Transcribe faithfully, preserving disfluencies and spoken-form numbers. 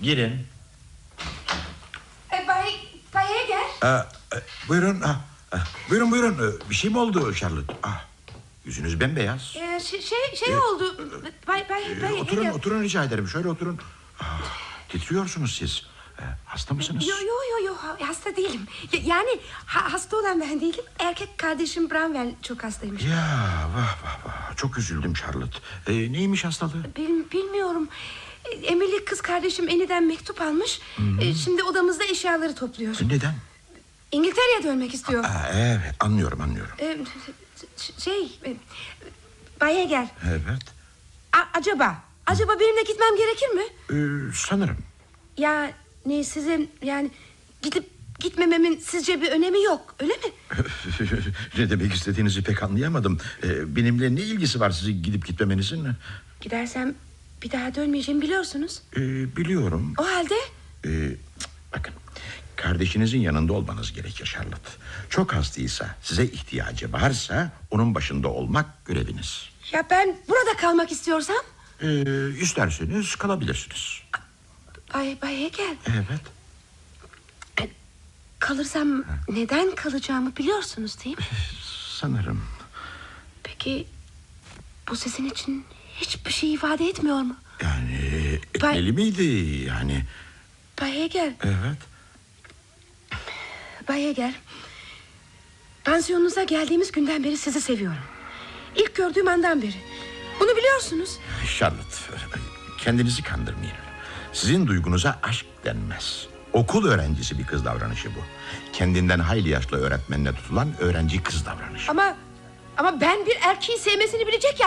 Girin. E, Bay, Bay Heger. Aa, e, buyurun. Ah, ah, buyurun buyurun. Bir şey mi oldu Charlotte? Ah, yüzünüz bembeyaz. E, şey şey, şey E, oldu. Bay, Bay, E, Bay oturun Heger. oturun rica ederim. Şöyle oturun. Ah, titriyorsunuz siz. E, hasta mısınız? Yo yo yo yo hasta değilim. Ya- Yani ha- hasta olan ben değilim. Erkek kardeşim Bramwell çok hastaymış. Ya vah vah vah. Çok üzüldüm Charlotte. E, neymiş hastalığı? Bil, bilmiyorum. E, Emily kız kardeşim Annie'den mektup almış. E, şimdi odamızda eşyaları topluyor. Neden? İngiltere'ye dönmek istiyor. Aa, evet anlıyorum anlıyorum. E, şey e, Bay Heger. Evet. A- acaba acaba benimle gitmem gerekir mi? E, sanırım. Ya ne sizin yani gidip gitmememin sizce bir önemi yok öyle mi? Ne demek istediğinizi pek anlayamadım. E, benimle ne ilgisi var sizin gidip gitmemenizin? Gidersem bir daha dönmeyeceğimi biliyorsunuz. E, biliyorum. O halde E, bakın. Kardeşinizin yanında olmanız gerekir Charlotte. Çok hastaysa, size ihtiyacı varsa onun başında olmak göreviniz. ya ben burada kalmak istiyorsam? E, isterseniz kalabilirsiniz. Bay, Bay Heger. Evet. Kalırsam neden kalacağımı biliyorsunuz değil mi? Sanırım. Peki bu sizin için hiçbir şey ifade etmiyor mu? Yani Bay- etmeli miydi yani? Bay Heger, Evet. Bay Heger. Pansiyonunuza geldiğimiz günden beri sizi seviyorum. İlk gördüğüm andan beri. Bunu biliyorsunuz. Charlotte, kendinizi kandırmayın. Sizin duygunuza aşk denmez. Okul öğrencisi bir kız davranışı bu. Kendinden hayli yaşlı öğretmenine tutulan öğrenci kız davranışı. Ama ama ben bir erkeği sevmesini bilecek